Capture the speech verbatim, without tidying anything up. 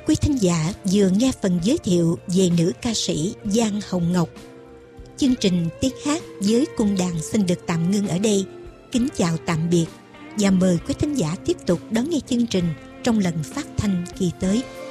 Quý thính giả vừa nghe phần giới thiệu về nữ ca sĩ Giang Hồng Ngọc. Chương trình tiếng hát với cung đàn xin được tạm ngưng ở đây. Kính chào tạm biệt và mời quý thính giả tiếp tục đón nghe chương trình trong lần phát thanh kỳ tới.